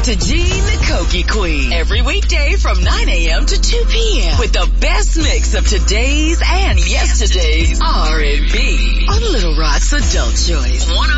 to Gene the Koki Queen every weekday from 9 a.m. to 2 p.m. with the best mix of today's and yesterday's R&B on Little Rock's Adult Choice.